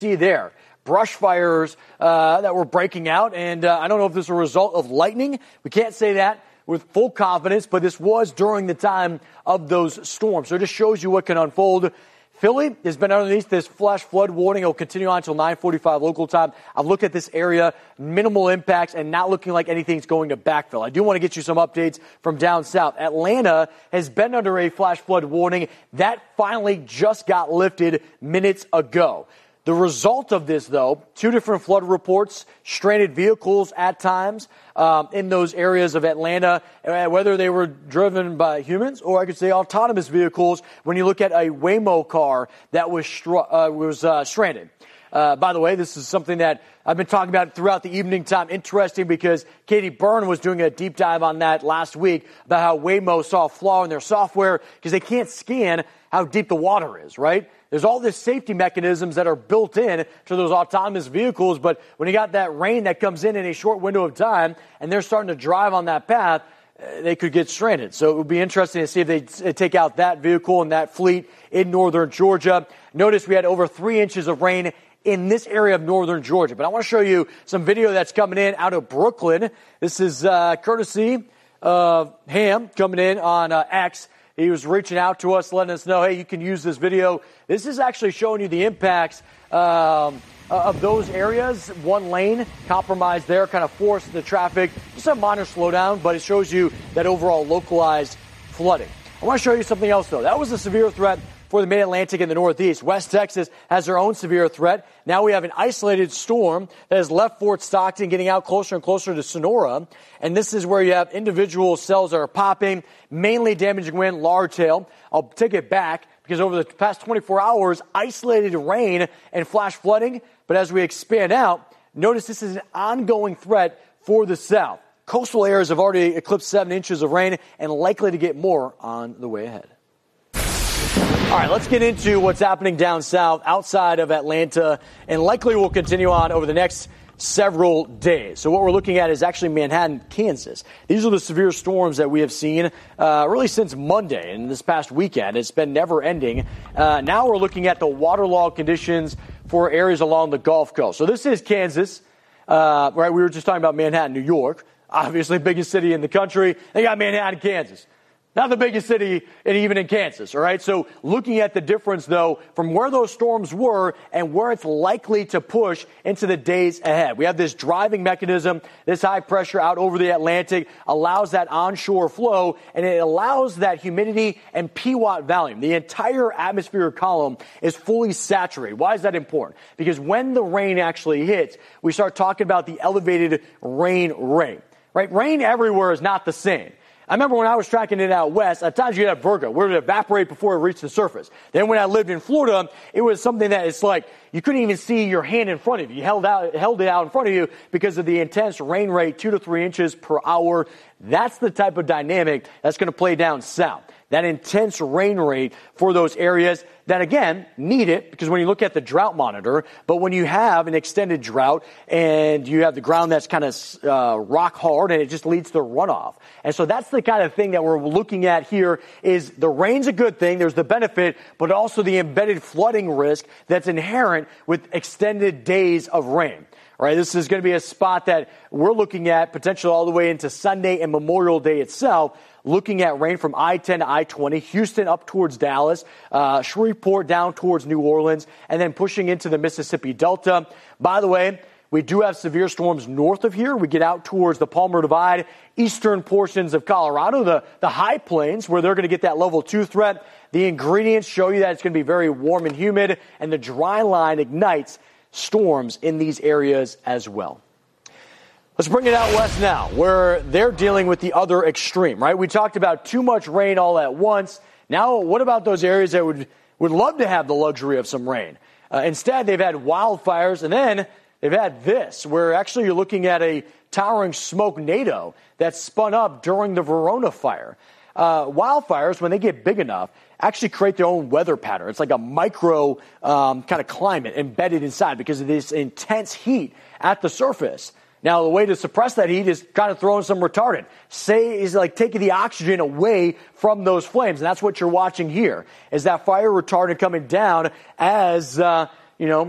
see there. Brush fires that were breaking out, and I don't know if this is a result of lightning. We can't say that with full confidence, but this was during the time of those storms. So it just shows you what can unfold. Philly has been underneath this flash flood warning. It will continue on until 9:45 local time. I've looked at this area, minimal impacts, and not looking like anything's going to backfill. I do want to get you some updates from down south. Atlanta has been under a flash flood warning. That finally just got lifted minutes ago. The result of this, though, 2 different flood reports, stranded vehicles at times in those areas of Atlanta, whether they were driven by humans or I could say autonomous vehicles when you look at a Waymo car that was stranded. By the way, this is something that I've been talking about throughout the evening time. Interesting because Katie Byrne was doing a deep dive on that last week about how Waymo saw a flaw in their software because they can't scan how deep the water is, right? There's all these safety mechanisms that are built in to those autonomous vehicles, but when you got that rain that comes in a short window of time and they're starting to drive on that path, they could get stranded. So it would be interesting to see if they take out that vehicle and that fleet in northern Georgia. Notice we had over 3 inches of rain in this area of northern Georgia. But I want to show you some video that's coming in out of Brooklyn. This is courtesy of Ham coming in on X. He was reaching out to us, letting us know, hey, you can use this video. This is actually showing you the impacts of those areas. One lane compromised there, kind of forced the traffic. Just a minor slowdown, but it shows you that overall localized flooding. I want to show you something else, though. That was a severe threat for the Mid-Atlantic and the Northeast. West Texas has their own severe threat. Now we have an isolated storm that has left Fort Stockton, getting out closer and closer to Sonora. And this is where you have individual cells that are popping, mainly damaging wind, large hail. I'll take it back because over the past 24 hours, isolated rain and flash flooding. But as we expand out, notice this is an ongoing threat for the South. Coastal areas have already eclipsed 7 inches of rain and likely to get more on the way ahead. All right, let's get into what's happening down south outside of Atlanta and likely will continue on over the next several days. So what we're looking at is actually Manhattan, Kansas. These are the severe storms that we have seen really since Monday and this past weekend. It's been never ending. Now we're looking at the waterlogged conditions for areas along the Gulf Coast. So this is Kansas, right? We were just talking about Manhattan, New York, obviously biggest city in the country. They got Manhattan, Kansas. Not the biggest city, and even in Kansas, all right? So looking at the difference, though, from where those storms were and where it's likely to push into the days ahead. We have this driving mechanism, this high pressure out over the Atlantic allows that onshore flow, and it allows that humidity and PWatt volume. The entire atmospheric column is fully saturated. Why is that important? Because when the rain actually hits, we start talking about the elevated rain rate, right? Rain everywhere is not the same. I remember when I was tracking it out west, at times you had Virgo, where it would evaporate before it reached the surface. Then when I lived in Florida, it was something that it's like you couldn't even see your hand in front of you. You held it out in front of you because of the intense rain rate, 2 to 3 inches per hour. That's the type of dynamic that's going to play down south. That intense rain rate for those areas that, again, need it because when you look at the drought monitor, but when you have an extended drought and you have the ground that's kind of rock hard and it just leads to runoff. And so that's the kind of thing that we're looking at here is the rain's a good thing. There's the benefit, but also the embedded flooding risk that's inherent with extended days of rain. All right, this is going to be a spot that we're looking at potentially all the way into Sunday and Memorial Day itself, looking at rain from I-10 to I-20, Houston up towards Dallas, Shreveport down towards New Orleans, and then pushing into the Mississippi Delta. By the way, we do have severe storms north of here. We get out towards the Palmer Divide, eastern portions of Colorado, the high plains where they're going to get that level 2 threat. The ingredients show you that it's going to be very warm and humid, and the dry line ignites storms in these areas as well. Let's bring it out west now, where they're dealing with the other extreme, right? We talked about too much rain all at once. Now, what about those areas that would love to have the luxury of some rain? Instead, they've had wildfires, and then they've had this, where actually you're looking at a towering smoke NATO that spun up during the Verona fire. Wildfires, when they get big enough, actually create their own weather pattern. It's like a micro kind of climate embedded inside because of this intense heat at the surface. Now, the way to suppress that heat is kind of throwing some retardant. Is like taking the oxygen away from those flames. And that's what you're watching here, is that fire retardant coming down as,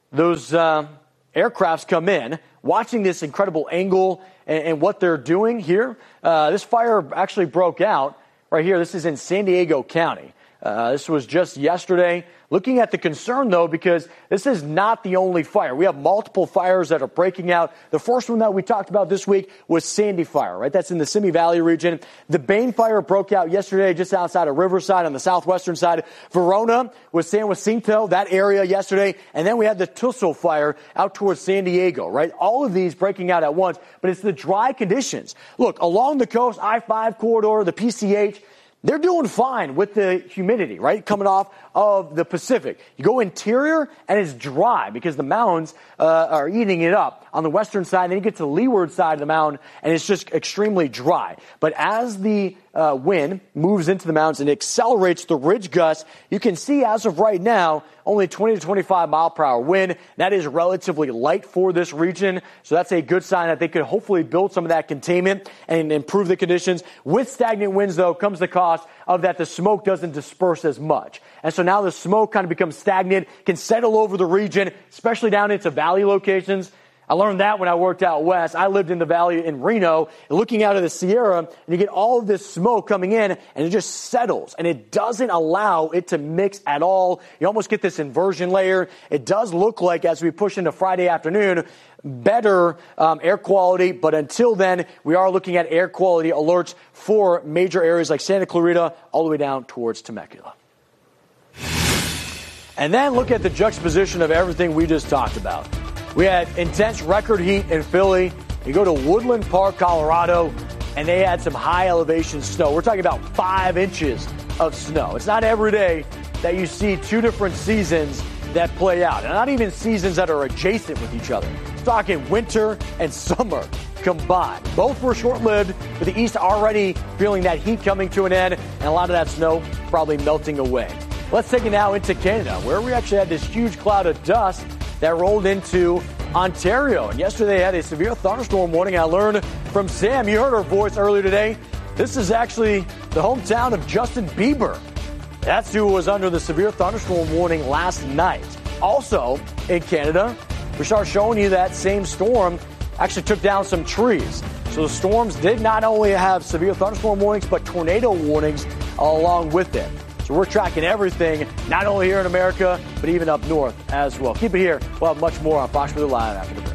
those aircrafts come in, watching this incredible angle and what they're doing here. This fire actually broke out right here. This is in San Diego County. This was just yesterday. Looking at the concern, though, because this is not the only fire. We have multiple fires that are breaking out. The first one that we talked about this week was Sandy Fire, right? That's in the Simi Valley region. The Bain Fire broke out yesterday just outside of Riverside on the southwestern side. Verona was San Jacinto, that area yesterday. And then we had the Tussle Fire out towards San Diego, right? All of these breaking out at once, but it's the dry conditions. Look, along the coast, I-5 corridor, the PCH, they're doing fine with the humidity, right, coming off of the Pacific. You go interior, and it's dry because the mountains are eating it up on the western side. Then you get to the leeward side of the mountain, and it's just extremely dry. But as the wind moves into the mountains and accelerates the ridge gusts, you can see as of right now, only 20 to 25 mile per hour wind. That is relatively light for this region. So that's a good sign that they could hopefully build some of that containment and improve the conditions. With stagnant winds, though, comes the cost of that the smoke doesn't disperse as much. And so now the smoke kind of becomes stagnant, can settle over the region, especially down into valley locations. I learned that when I worked out west. I lived in the valley in Reno, looking out of the Sierra, and you get all of this smoke coming in, and it just settles, and it doesn't allow it to mix at all. You almost get this inversion layer. It does look like, as we push into Friday afternoon, better air quality, but until then, we are looking at air quality alerts for major areas like Santa Clarita all the way down towards Temecula. And then look at the juxtaposition of everything we just talked about. We had intense record heat in Philly. You go to Woodland Park, Colorado, and they had some high elevation snow. We're talking about 5 inches of snow. It's not every day that you see two different seasons that play out, and not even seasons that are adjacent with each other. We're talking winter and summer combined. Both were short-lived, with the East already feeling that heat coming to an end, and a lot of that snow probably melting away. Let's take it now into Canada, where we actually had this huge cloud of dust that rolled into Ontario. And yesterday they had a severe thunderstorm warning. I learned from Sam, you heard her voice earlier today. This is actually the hometown of Justin Bieber. That's who was under the severe thunderstorm warning last night. Also in Canada, we start showing you that same storm actually took down some trees. So the storms did not only have severe thunderstorm warnings, but tornado warnings along with it. So we're tracking everything, not only here in America, but even up north as well. Keep it here. We'll have much more on Fox Weather Live after the break.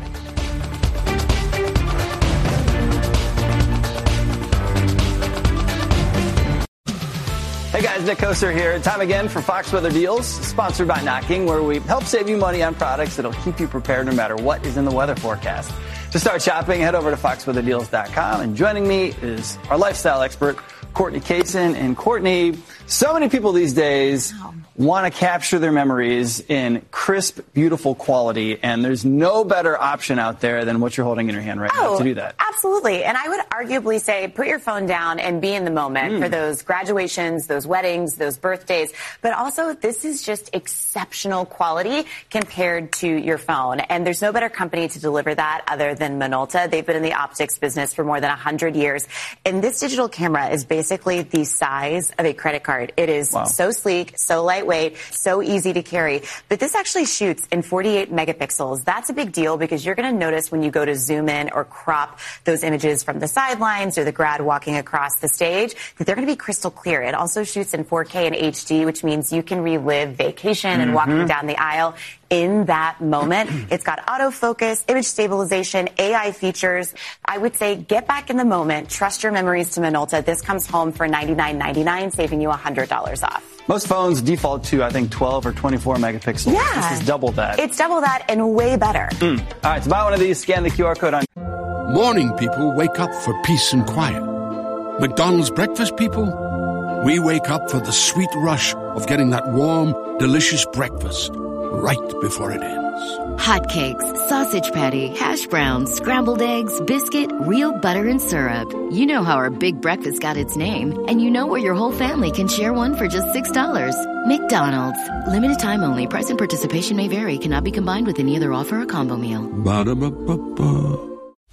Hey guys, Nick Koser here. Time again for Fox Weather Deals, sponsored by Knocking, where we help save you money on products that'll keep you prepared no matter what is in the weather forecast. To start shopping, head over to foxweatherdeals.com. And joining me is our lifestyle expert, Courtney Kaysen. And Courtney, so many people these days want to capture their memories in crisp, beautiful quality, and there's no better option out there than what you're holding in your hand right now to do that. Absolutely. And I would arguably say put your phone down and be in the moment for those graduations, those weddings, those birthdays. But also, this is just exceptional quality compared to your phone. And there's no better company to deliver that other than Minolta. They've been in the optics business for more than 100 years. And this digital camera is basically the size of a credit card. It is so sleek, so lightweight, so easy to carry. But this actually shoots in 48 megapixels. That's a big deal because you're going to notice when you go to zoom in or crop those images from the sidelines or the grad walking across the stage that they're going to be crystal clear. It also shoots in 4K and HD, which means you can relive vacation and walking down the aisle in that moment. It's got autofocus, image stabilization, AI features. I would say get back in the moment. Trust your memories to Minolta. This comes home for $99.99, saving you $100 off. Most phones default to, I think, 12 or 24 megapixels. Yeah. This is double that. It's double that and way better. All right, to buy one of these, scan the QR code on. Morning people wake up for peace and quiet. McDonald's breakfast people, we wake up for the sweet rush of getting that warm, delicious breakfast right before it ends. Hotcakes, sausage patty, hash browns, scrambled eggs, biscuit, real butter and syrup. You know how our big breakfast got its name, and you know where your whole family can share one for just $6. McDonald's. Limited time only. Price and participation may vary. Cannot be combined with any other offer or combo meal. Ba-da-ba-ba-ba.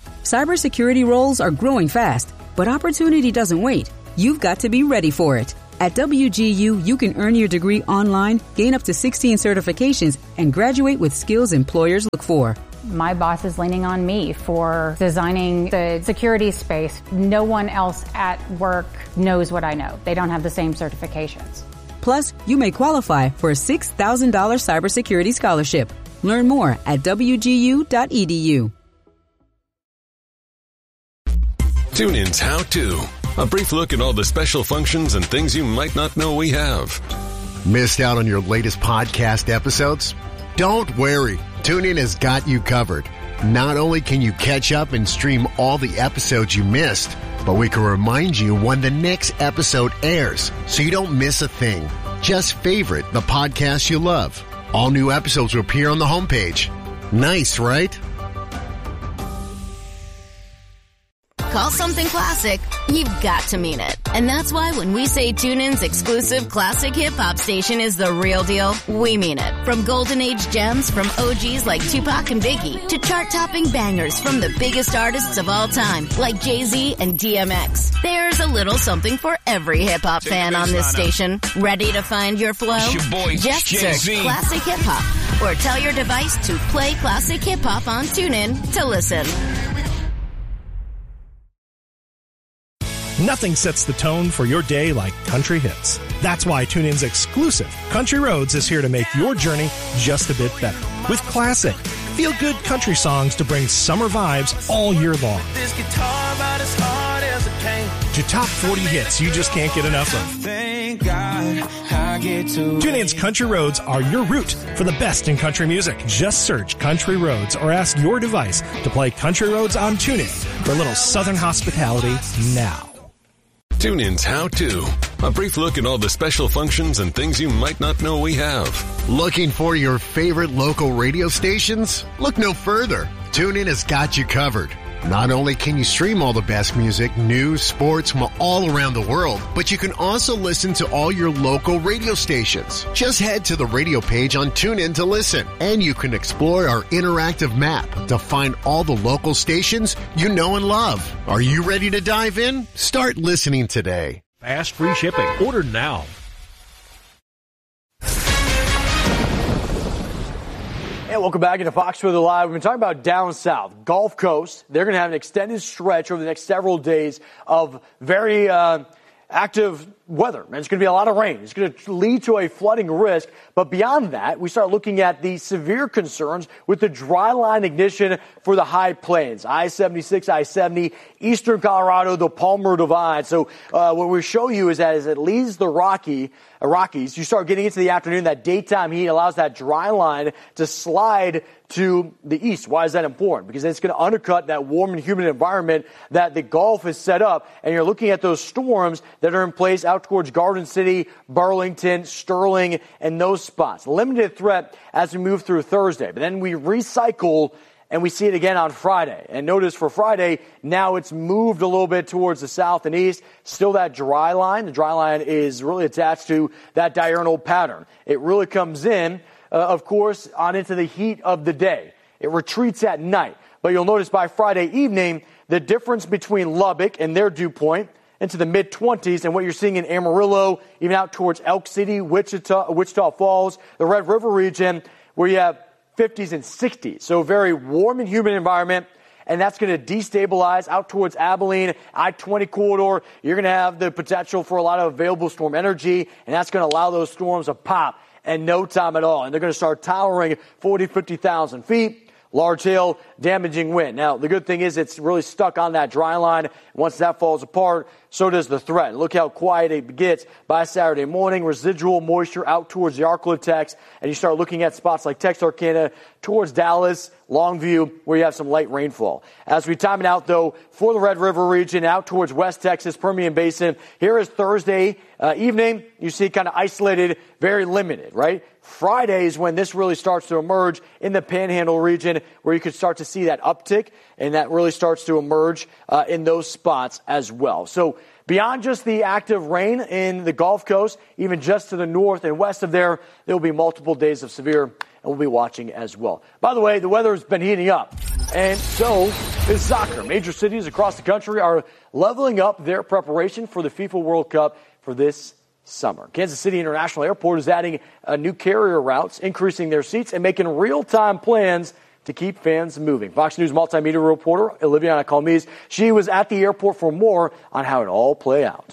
Cybersecurity roles are growing fast, but opportunity doesn't wait. You've got to be ready for it. At WGU, you can earn your degree online, gain up to 16 certifications, and graduate with skills employers look for. My boss is leaning on me for designing the security space. No one else at work knows what I know. They don't have the same certifications. Plus, you may qualify for a $6,000 cybersecurity scholarship. Learn more at wgu.edu. TuneIn's How To. A brief look at all the special functions and things you might not know we have. Missed out on your latest podcast episodes? Don't worry. TuneIn has got you covered. Not only can you catch up and stream all the episodes you missed, but we can remind you when the next episode airs so you don't miss a thing. Just favorite the podcast you love. All new episodes will appear on the homepage. Nice, right? Call something classic, you've got to mean it. And that's why when we say TuneIn's exclusive classic hip-hop station is the real deal, we mean it. From golden age gems from OGs like Tupac and Biggie to chart-topping bangers from the biggest artists of all time like Jay-Z and DMX. There's a little something for every hip-hop fan on this station. Ready to find your flow? Just search Classic Hip-Hop or tell your device to play Classic Hip-Hop on TuneIn to listen. Nothing sets the tone for your day like country hits. That's why TuneIn's exclusive Country Roads is here to make your journey just a bit better. With classic, feel-good country songs to bring summer vibes all year long. This guitar about as hard as it came. To top 40 hits you just can't get enough of. Thank God I get to TuneIn's Country Roads are your route for the best in country music. Just search Country Roads or ask your device to play Country Roads on TuneIn for a little southern hospitality now. TuneIn's How To. A brief look at all the special functions and things you might not know we have. Looking for your favorite local radio stations? Look no further. TuneIn has got you covered. Not only can you stream all the best music, news, sports from all around the world, but you can also listen to all your local radio stations. Just head to the radio page on TuneIn to listen, and you can explore our interactive map to find all the local stations you know and love. Are you ready to dive in? Start listening today. Fast free shipping. Order now. And welcome back into Fox Weather Live. We've been talking about down south, Gulf Coast. They're going to have an extended stretch over the next several days of very active weather. And it's going to be a lot of rain. It's going to lead to a flooding risk. But beyond that, we start looking at the severe concerns with the dry line ignition for the high plains. I-76, I-70, eastern Colorado, the Palmer Divide. So what we show you is that as it leaves the Rockies, you start getting into the afternoon, that daytime heat allows that dry line to slide to the east. Why is that important? Because it's going to undercut that warm and humid environment that the Gulf has set up. And you're looking at those storms that are in place out towards Garden City, Burlington, Sterling, and those spots. Limited threat as we move through Thursday. But then we recycle and we see it again on Friday. And notice for Friday, now it's moved a little bit towards the south and east. Still that dry line. The dry line is really attached to that diurnal pattern. It really comes in, of course, on into the heat of the day. It retreats at night. But you'll notice by Friday evening, the difference between Lubbock and their dew point into the mid-20s and what you're seeing in Amarillo, even out towards Elk City, Wichita Falls, the Red River region, where you have 50s and 60s. So very warm and humid environment, and that's going to destabilize out towards Abilene, I-20 corridor. You're going to have the potential for a lot of available storm energy, and that's going to allow those storms to pop in no time at all. And they're going to start towering 40, 50,000 feet. Large hail, damaging wind. Now, the good thing is it's really stuck on that dry line. Once that falls apart, so does the threat. Look how quiet it gets by Saturday morning. Residual moisture out towards the Arklatex, and you start looking at spots like Texarkana towards Dallas, Longview, where you have some light rainfall. As we time it out, though, for the Red River region, out towards West Texas, Permian Basin, here is Thursday evening. You see kind of isolated, very limited, right? Friday is when this really starts to emerge in the Panhandle region, where you could start to see that uptick, and that really starts to emerge in those spots as well. So beyond just the active rain in the Gulf Coast, even just to the north and west of there will be multiple days of severe, and we'll be watching as well. By the way, the weather has been heating up, and so is soccer. Major cities across the country are leveling up their preparation for the FIFA World Cup for this summer. Kansas City International Airport is adding new carrier routes, increasing their seats, and making real-time plans to keep fans moving. Fox News multimedia reporter Oliviana Calmes, she was at the airport for more on how it all play out.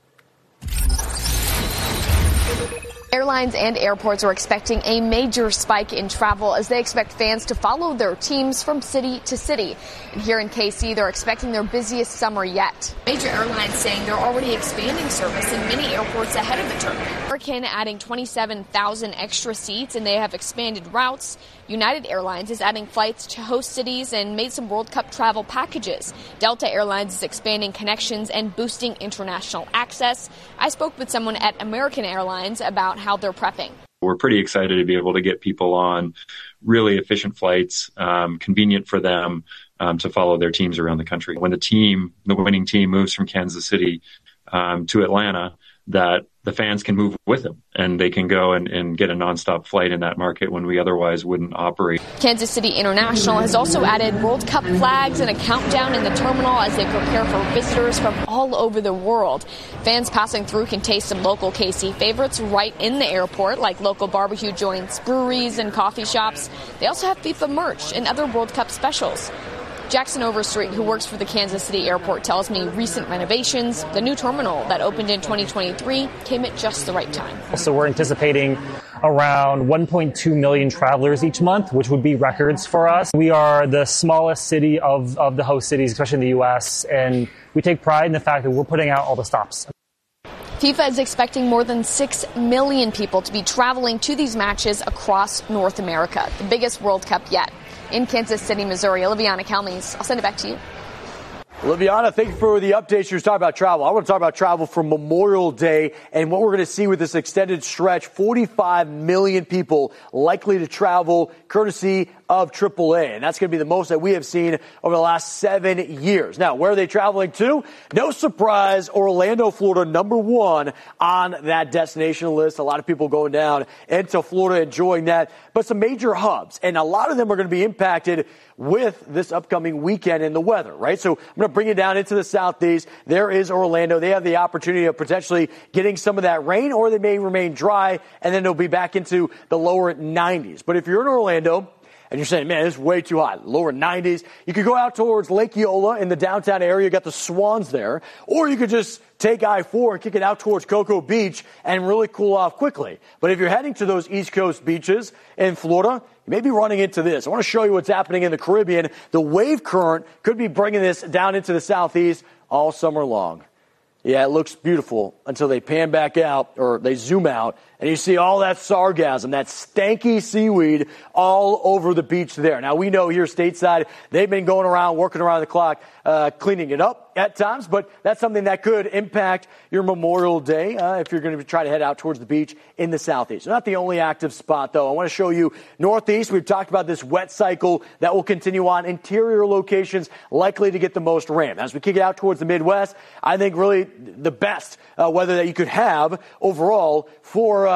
Airlines and airports are expecting a major spike in travel as they expect fans to follow their teams from city to city. And here in KC, they're expecting their busiest summer yet. Major airlines saying they're already expanding service in many airports ahead of the tournament. American adding 27,000 extra seats, and they have expanded routes. United Airlines is adding flights to host cities and made some World Cup travel packages. Delta Airlines is expanding connections and boosting international access. I spoke with someone at American Airlines about how they're prepping. We're pretty excited to be able to get people on really efficient flights, convenient for them to follow their teams around the country. When the winning team moves from Kansas City to Atlanta, that the fans can move with them and they can go and get a nonstop flight in that market when we otherwise wouldn't operate. Kansas City International has also added World Cup flags and a countdown in the terminal as they prepare for visitors from all over the world. Fans passing through can taste some local KC favorites right in the airport, like local barbecue joints, breweries, and coffee shops. They also have FIFA merch and other World Cup specials. Jackson Overstreet, who works for the Kansas City airport, tells me recent renovations, the new terminal that opened in 2023, came at just the right time. So we're anticipating around 1.2 million travelers each month, which would be records for us. We are the smallest city of the host cities, especially in the U.S., and we take pride in the fact that we're putting out all the stops. FIFA is expecting more than 6 million people to be traveling to these matches across North America, the biggest World Cup yet. In Kansas City, Missouri, Oliviana Calmes. I'll send it back to you. Oliviana, thank you for the updates. You were talking about travel. I want to talk about travel for Memorial Day and what we're going to see with this extended stretch. 45 million people likely to travel courtesy of AAA. And that's going to be the most that we have seen over the last 7 years. Now, where are they traveling to? No surprise, Orlando, Florida, #1 on that destination list. A lot of people going down into Florida enjoying that. But some major hubs, and a lot of them are going to be impacted with this upcoming weekend in the weather, right? So I'm going to bring you down into the southeast. There is Orlando. They have the opportunity of potentially getting some of that rain, or they may remain dry, and then they'll be back into the lower 90s. But if you're in Orlando, and you're saying, man, this is way too hot, lower 90s, you could go out towards Lake Eola in the downtown area. You got the Swans there. Or you could just take I-4 and kick it out towards Cocoa Beach and really cool off quickly. But if you're heading to those East Coast beaches in Florida, you may be running into this. I want to show you what's happening in the Caribbean. The wave current could be bringing this down into the southeast all summer long. Yeah, it looks beautiful until they pan back out or they zoom out and you see all that sargassum, that stanky seaweed all over the beach there. Now, we know here stateside, they've been going around, working around the clock, cleaning it up at times, but that's something that could impact your Memorial Day if you're going to try to head out towards the beach in the southeast. Not the only active spot, though. I want to show you northeast. We've talked about this wet cycle that will continue on. Interior locations likely to get the most rain. As we kick it out towards the Midwest, I think really the best weather that you could have overall for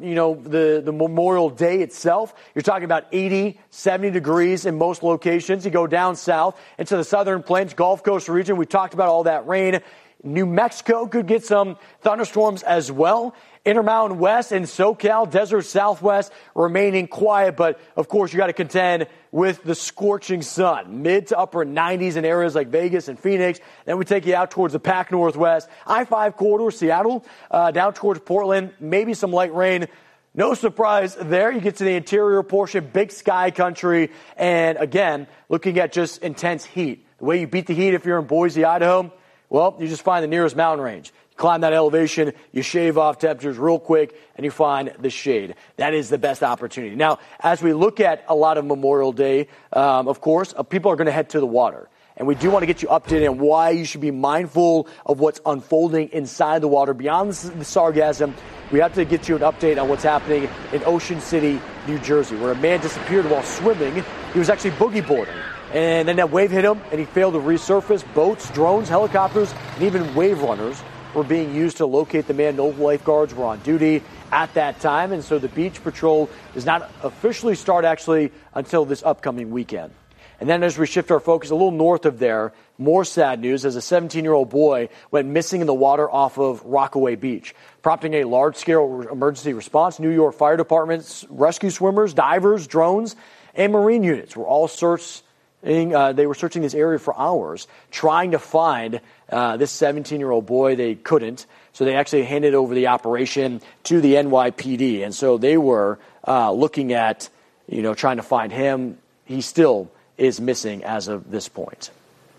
the Memorial Day itself. You're talking about 80, 70 degrees in most locations. You go down south into the southern plains, Gulf Coast region. We talked about all that rain. New Mexico could get some thunderstorms as well. Intermountain West and SoCal, Desert Southwest remaining quiet, but of course you got to contend with the scorching sun. Mid to upper 90s in areas like Vegas and Phoenix. Then we take you out towards the Pac Northwest, I-5 corridor, Seattle, down towards Portland, maybe some light rain. No surprise there. You get to the interior portion, Big Sky country, and again, looking at just intense heat. The way you beat the heat if you're in Boise, Idaho, well, you just find the nearest mountain range. Climb that elevation, you shave off temperatures real quick, and you find the shade. That is the best opportunity. Now, as we look at a lot of Memorial Day, of course, people are going to head to the water. And we do want to get you updated on why you should be mindful of what's unfolding inside the water. Beyond the sargassum, we have to get you an update on what's happening in Ocean City, New Jersey, where a man disappeared while swimming. He was actually boogie boarding. And then that wave hit him, and he failed to resurface. Boats, drones, helicopters, and even wave runners were being used to locate the man. No lifeguards were on duty at that time, and so the beach patrol does not officially start actually until this upcoming weekend. And then as we shift our focus a little north of there, more sad news as a 17-year-old boy went missing in the water off of Rockaway Beach, prompting a large-scale emergency response. New York Fire Department's rescue swimmers, divers, drones, and Marine units were all searching this area for hours, trying to find this 17-year-old boy. They couldn't, so they actually handed over the operation to the NYPD. And so they were looking at, trying to find him. He still is missing as of this point.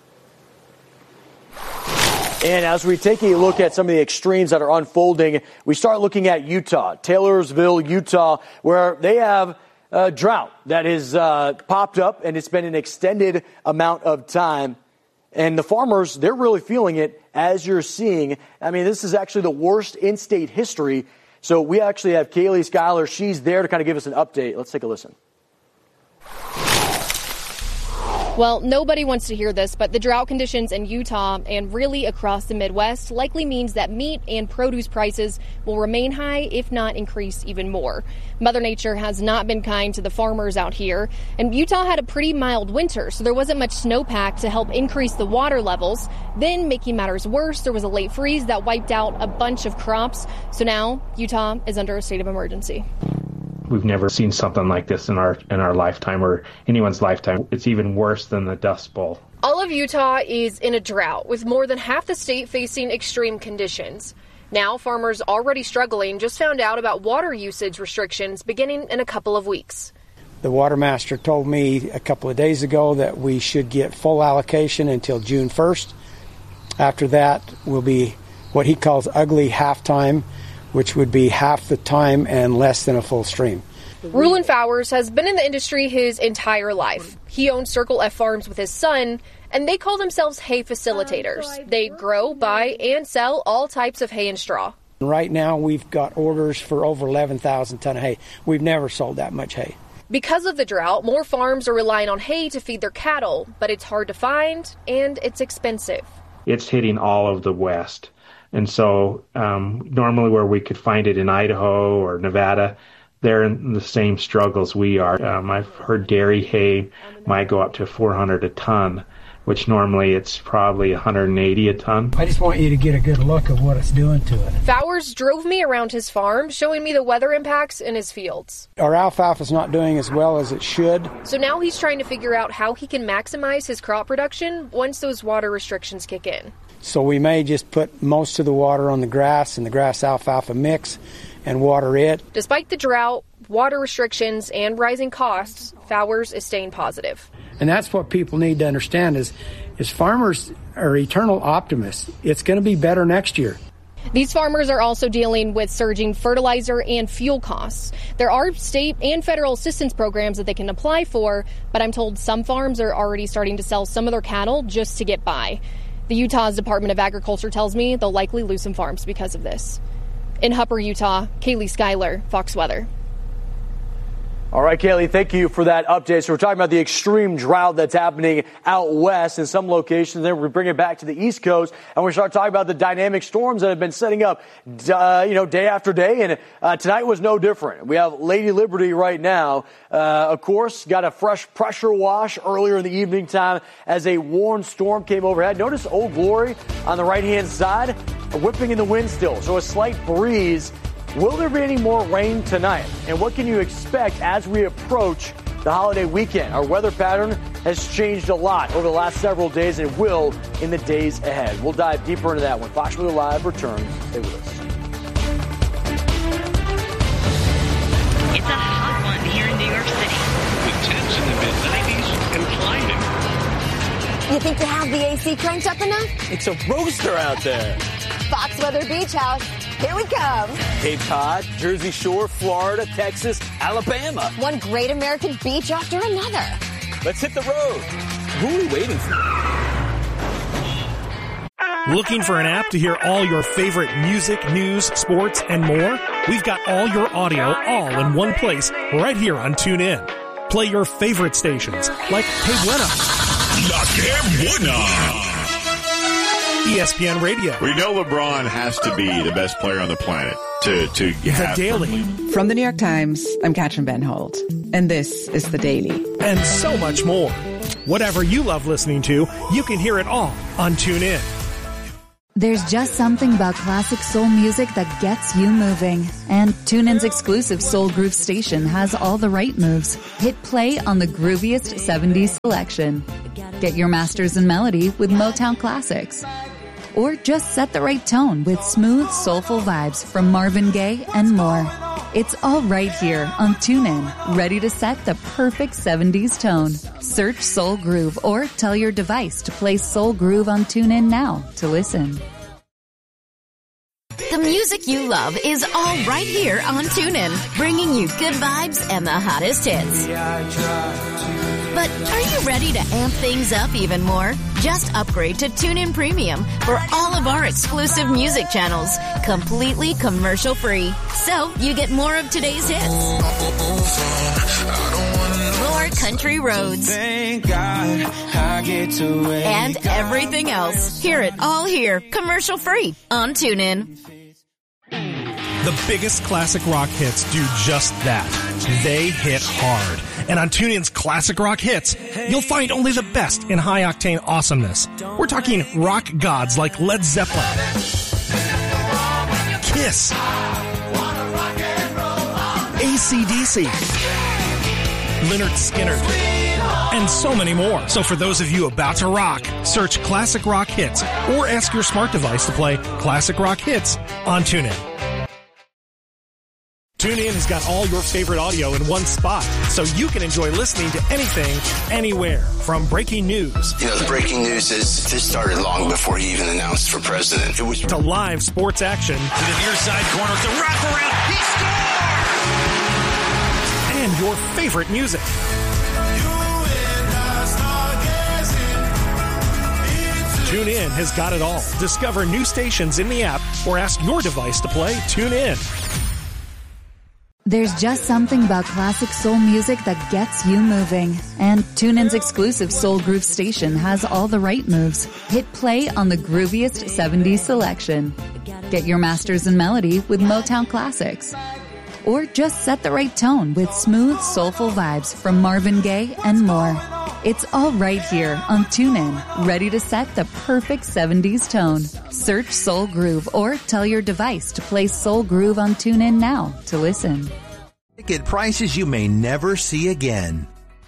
And as we take a look at some of the extremes that are unfolding, we start looking at Utah, Taylorsville, Utah, where they have a drought that has popped up, and it's been an extended amount of time. And the farmers, they're really feeling it, as you're seeing. I mean, this is actually the worst in state history. So we actually have Kaylee Schuyler. She's there to kind of give us an update. Let's take a listen. Well, nobody wants to hear this, but the drought conditions in Utah and really across the Midwest likely means that meat and produce prices will remain high, if not increase even more. Mother Nature has not been kind to the farmers out here, and Utah had a pretty mild winter, so there wasn't much snowpack to help increase the water levels. Then, making matters worse, there was a late freeze that wiped out a bunch of crops, so now Utah is under a state of emergency. We've never seen something like this in our lifetime or anyone's lifetime. It's even worse than the Dust Bowl. All of Utah is in a drought, with more than half the state facing extreme conditions. Now, farmers already struggling just found out about water usage restrictions beginning in a couple of weeks. The water master told me a couple of days ago that we should get full allocation until June 1st. After that will be what he calls ugly halftime, which would be half the time and less than a full stream. Rulon Fowers has been in the industry his entire life. He owns Circle F Farms with his son, and they call themselves hay facilitators. They grow, buy, and sell all types of hay and straw. Right now, we've got orders for over 11,000 ton of hay. We've never sold that much hay. Because of the drought, more farms are relying on hay to feed their cattle, but it's hard to find, and it's expensive. It's hitting all of the West. And so normally where we could find it in Idaho or Nevada, they're in the same struggles we are. I've heard dairy hay might go up to $400 a ton, which normally it's probably $180 a ton. I just want you to get a good look at what it's doing to it. Fowers drove me around his farm, showing me the weather impacts in his fields. Our alfalfa's not doing as well as it should. So now he's trying to figure out how he can maximize his crop production once those water restrictions kick in. So we may just put most of the water on the grass and the grass alfalfa mix and water it. Despite the drought, water restrictions, and rising costs, Fowers is staying positive. And that's what people need to understand is farmers are eternal optimists. It's going to be better next year. These farmers are also dealing with surging fertilizer and fuel costs. There are state and federal assistance programs that they can apply for, but I'm told some farms are already starting to sell some of their cattle just to get by. The Utah's Department of Agriculture tells me they'll likely lose some farms because of this. In Hupper, Utah, Kaylee Schuyler, Fox Weather. All right, Kaylee, thank you for that update. So we're talking about the extreme drought that's happening out west in some locations. Then we bring it back to the East Coast, and we start talking about the dynamic storms that have been setting up, day after day. And tonight was no different. We have Lady Liberty right now. Of course, got a fresh pressure wash earlier in the evening time as a warm storm came overhead. Notice Old Glory on the right-hand side, whipping in the wind still. So a slight breeze. Will there be any more rain tonight? And what can you expect as we approach the holiday weekend? Our weather pattern has changed a lot over the last several days and will in the days ahead. We'll dive deeper into that when Fox Weather Live returns. Stay with us. It's a hot one here in New York City. With temps in the mid-90s and climbing. You think you have the AC cranked up enough? It's a roaster out there. Fox Weather Beach House. Here we come. Cape Cod, Jersey Shore, Florida, Texas, Alabama. One great American beach after another. Let's hit the road. Who are we waiting for? Looking for an app to hear all your favorite music, news, sports, and more? We've got all your audio all in one place right here on TuneIn. Play your favorite stations like Hey Buena, La Que Buena, ESPN Radio. We know LeBron has to be the best player on the planet to have. The Daily. From the New York Times, I'm Katrin Benhold, and this is The Daily. And so much more. Whatever you love listening to, you can hear it all on TuneIn. There's just something about classic soul music that gets you moving. And TuneIn's exclusive Soul Groove station has all the right moves. Hit play on the grooviest 70s selection. Get your masters in melody with Motown classics. Or just set the right tone with smooth, soulful vibes from Marvin Gaye and more. It's all right here on TuneIn, ready to set the perfect 70s tone. Search Soul Groove or tell your device to play Soul Groove on TuneIn now to listen. The music you love is all right here on TuneIn, bringing you good vibes and the hottest hits. But are you ready to amp things up even more? Just upgrade to TuneIn Premium for all of our exclusive music channels, completely commercial-free. So you get more of today's hits, more country roads, and everything else. Hear it all here, commercial-free on TuneIn. The biggest classic rock hits do just that. They hit hard. And on TuneIn's Classic Rock Hits, you'll find only the best in high-octane awesomeness. We're talking rock gods like Led Zeppelin, Kiss, AC/DC, Lynyrd Skynyrd, and so many more. So for those of you about to rock, search Classic Rock Hits or ask your smart device to play Classic Rock Hits on TuneIn. TuneIn has got all your favorite audio in one spot, so you can enjoy listening to anything, anywhere. From breaking news. You know, the breaking news is this started long before he even announced for president. It was to live sports action. To the near side corner, the wraparound, he scores! And your favorite music. TuneIn has got it all. Discover new stations in the app or ask your device to play TuneIn. There's just something about classic soul music that gets you moving. And TuneIn's exclusive Soul Groove station has all the right moves. Hit play on the grooviest 70s selection. Get your masters in melody with Motown classics. Or just set the right tone with smooth, soulful vibes from Marvin Gaye and more. It's all right here on TuneIn, ready to set the perfect 70s tone. Search Soul Groove or tell your device to play Soul Groove on TuneIn now to listen. At prices you may never see again.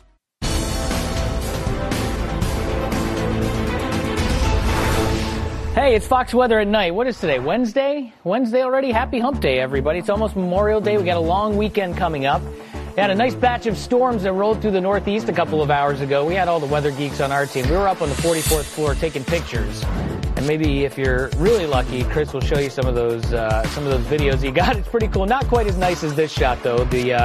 Hey, it's Fox Weather at Night. What is today? Wednesday? Wednesday already? Happy Hump Day, everybody. It's almost Memorial Day. We got a long weekend coming up. We had a nice batch of storms that rolled through the Northeast a couple of hours ago. We had all the weather geeks on our team. We were up on the 44th floor taking pictures. And maybe if you're really lucky, Chris will show you some of those videos he got. It's pretty cool. Not quite as nice as this shot, though.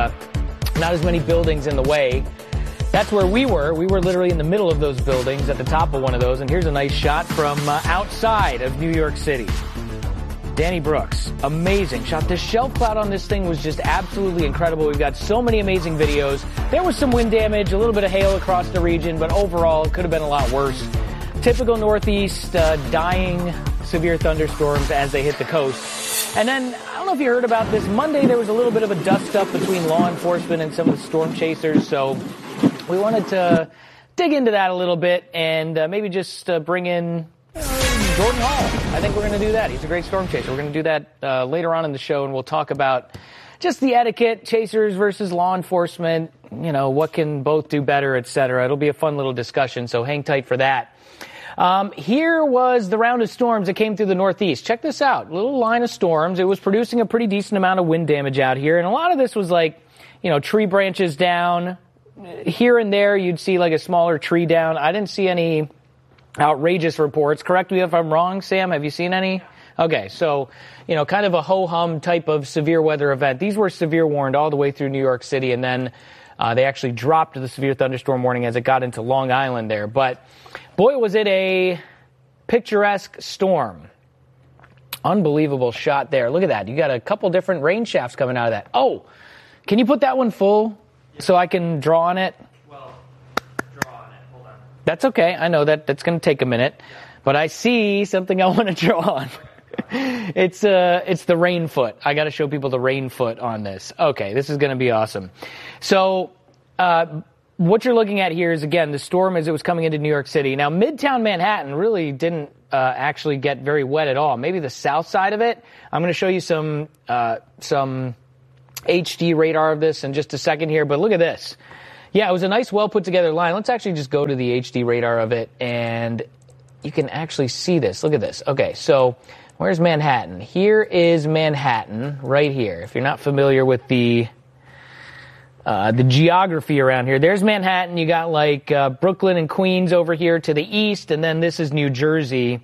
Not as many buildings in the way. That's where we were. We were literally in the middle of those buildings at the top of one of those. And here's a nice shot from outside of New York City. Danny Brooks, amazing shot. The shelf cloud on this thing was just absolutely incredible. We've got so many amazing videos. There was some wind damage, a little bit of hail across the region, but overall it could have been a lot worse. Typical Northeast, dying severe thunderstorms as they hit the coast. And then, I don't know if you heard about this, Monday there was a little bit of a dust-up between law enforcement and some of the storm chasers, so we wanted to dig into that a little bit and maybe just bring in Jordan Hall. I think we're going to do that. He's a great storm chaser. We're going to do that later on in the show, and we'll talk about just the etiquette, chasers versus law enforcement, you know, what can both do better, et cetera. It'll be a fun little discussion, so hang tight for that. Here was the round of storms that came through the Northeast. Check this out. Little line of storms. It was producing a pretty decent amount of wind damage out here, and a lot of this was like, you know, tree branches down. Here and there, you'd see like a smaller tree down. I didn't see any outrageous reports. Correct me if I'm wrong, Sam. Have you seen any? Okay, so, you know, kind of a ho-hum type of severe weather event. These were severe warned all the way through New York City, and then they actually dropped the severe thunderstorm warning as it got into Long Island there. But, boy, was it a picturesque storm. Unbelievable shot there. Look at that. You got a couple different rain shafts coming out of that. Oh, can you put that one full so I can draw on it? That's okay. I know that's going to take a minute, but I see something I want to draw on. It's the rain foot. I got to show people the rain foot on this. Okay, this is going to be awesome. So, what you're looking at here is, again, the storm as it was coming into New York City. Now, Midtown Manhattan really didn't actually get very wet at all. Maybe the south side of it. I'm going to show you some HD radar of this in just a second here, but look at this. Yeah, it was a nice, well-put-together line. Let's actually just go to the HD radar of it, and you can actually see this. Look at this. Okay, so where's Manhattan? Here is Manhattan right here. If you're not familiar with the geography around here, there's Manhattan. You got like Brooklyn and Queens over here to the east, and then this is New Jersey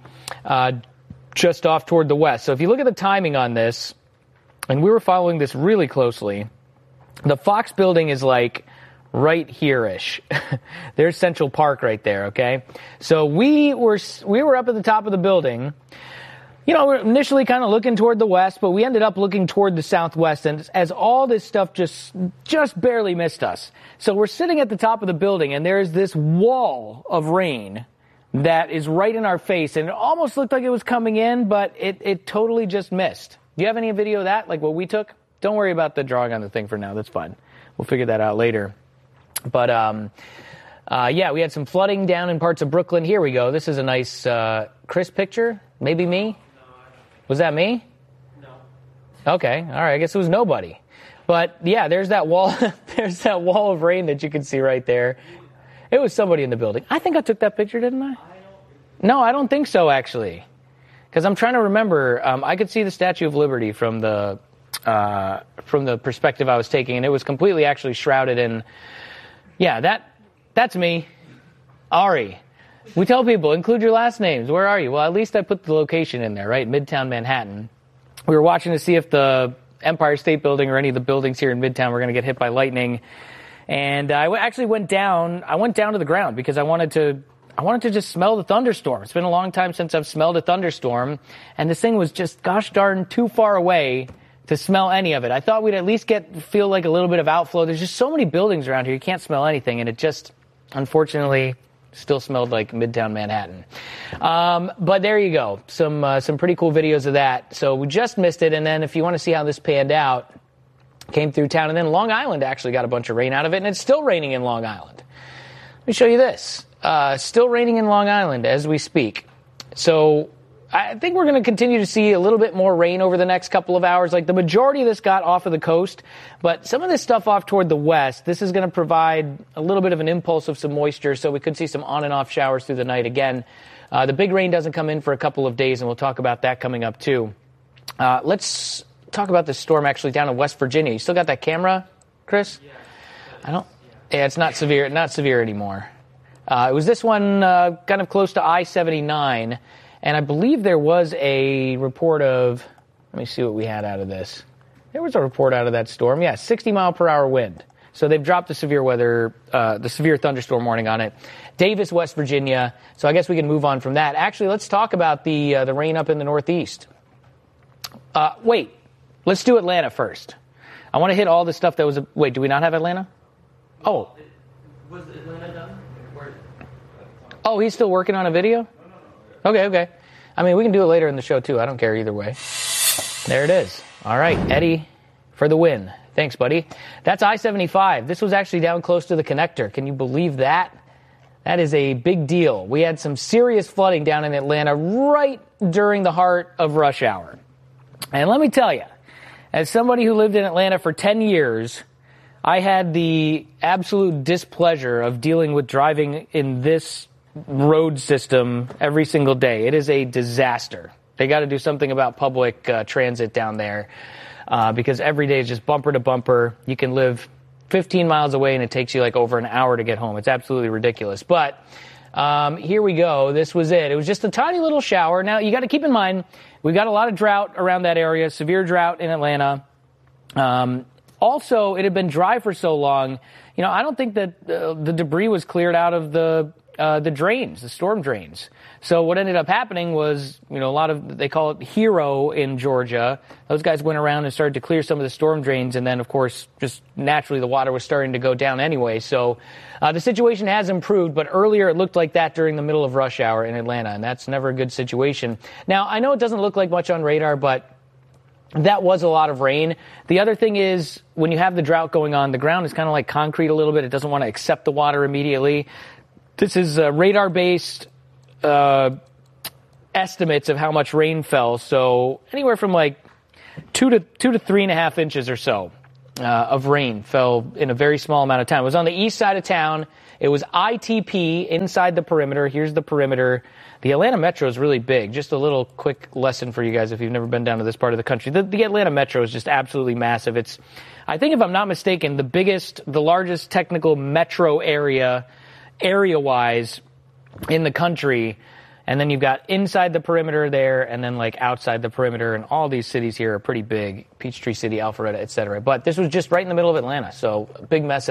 just off toward the west. So if you look at the timing on this, and we were following this really closely, the Fox building is like right here-ish. There's Central Park right there, okay? So we were up at the top of the building. You know, we're initially kind of looking toward the west, but we ended up looking toward the southwest, and as all this stuff just barely missed us. So we're sitting at the top of the building, and there's this wall of rain that is right in our face, and it almost looked like it was coming in, but it totally just missed. Do you have any video of that, like what we took? Don't worry about the drawing on the thing for now. That's fine. We'll figure that out later. But, yeah, we had some flooding down in parts of Brooklyn. Here we go. This is a nice, crisp picture. Maybe me? Was that me? No. Okay. All right. I guess it was nobody. But, yeah, there's that wall. There's that wall of rain that you can see right there. It was somebody in the building. I think I took that picture, didn't I? No, I don't think so, actually. Because I'm trying to remember. I could see the Statue of Liberty from the perspective I was taking, and it was completely actually shrouded in... Yeah, that's me. Ari. We tell people, include your last names. Where are you? Well, at least I put the location in there, right? Midtown Manhattan. We were watching to see if the Empire State Building or any of the buildings here in Midtown were going to get hit by lightning. And I actually went down to the ground because I wanted to just smell the thunderstorm. It's been a long time since I've smelled a thunderstorm. And this thing was just gosh darn too far away to smell any of it. I thought we'd at least feel like a little bit of outflow. There's just so many buildings around here, you can't smell anything, and it just, unfortunately, still smelled like Midtown Manhattan. But there you go, some pretty cool videos of that. So we just missed it, and then if you want to see how this panned out, came through town, and then Long Island actually got a bunch of rain out of it, and it's still raining in Long Island. Let me show you this. Still raining in Long Island as we speak. So I think we're going to continue to see a little bit more rain over the next couple of hours. Like the majority of this got off of the coast, but some of this stuff off toward the west, this is going to provide a little bit of an impulse of some moisture, so we could see some on and off showers through the night again. The big rain doesn't come in for a couple of days, and we'll talk about that coming up too. Let's talk about this storm actually down in West Virginia. You still got that camera, Chris? Yeah, it's not severe anymore. It was this one kind of close to I-79. And I believe there was a report of, let me see what we had out of this. There was a report out of that storm. Yeah, 60-mile-per-hour wind. So they've dropped the severe weather, the severe thunderstorm warning on it. Davis, West Virginia. So I guess we can move on from that. Actually, let's talk about the rain up in the Northeast. Wait, let's do Atlanta first. I want to hit all the stuff that was... Wait, do we not have Atlanta? Oh. Was Atlanta done? Oh, he's still working on a video? Okay. I mean, we can do it later in the show, too. I don't care either way. There it is. All right, Eddie for the win. Thanks, buddy. That's I-75. This was actually down close to the connector. Can you believe that? That is a big deal. We had some serious flooding down in Atlanta right during the heart of rush hour. And let me tell you, as somebody who lived in Atlanta for 10 years, I had the absolute displeasure of dealing with driving in this road system every single day. It is a disaster. They got to do something about public transit down there because every day is just bumper to bumper. You can live 15 miles away and it takes you like over an hour to get home. It's absolutely ridiculous. But here we go. This was it. It was just a tiny little shower. Now, you got to keep in mind, we've got a lot of drought around that area, severe drought in Atlanta. Also, it had been dry for so long. You know, I don't think that the debris was cleared out of the drains, the storm drains. So what ended up happening was, you know, a lot of, they call it Hero in Georgia. Those guys went around and started to clear some of the storm drains. And then, of course, just naturally the water was starting to go down anyway. So the situation has improved, but earlier it looked like that during the middle of rush hour in Atlanta. And that's never a good situation. Now, I know it doesn't look like much on radar, but that was a lot of rain. The other thing is, when you have the drought going on, the ground is kind of like concrete a little bit. It doesn't want to accept the water immediately. This is radar-based estimates of how much rain fell. So anywhere from like 2 to 3.5 inches or so of rain fell in a very small amount of time. It was on the east side of town. It was ITP inside the perimeter. Here's the perimeter. The Atlanta Metro is really big. Just a little quick lesson for you guys if you've never been down to this part of the country. The Atlanta Metro is just absolutely massive. It's, I think if I'm not mistaken, the largest technical metro area-wise in the country. And then you've got inside the perimeter there, and then like outside the perimeter, and all these cities here are pretty big. Peachtree City, Alpharetta, etc. But this was just right in the middle of Atlanta, so a big mess